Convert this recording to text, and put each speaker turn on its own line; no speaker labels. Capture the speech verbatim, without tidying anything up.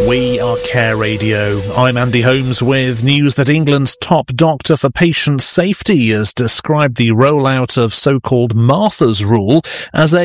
We are Care Radio. I'm Andy Holmes with news that England's top doctor for patient safety has described the rollout of so-called Martha's Rule as a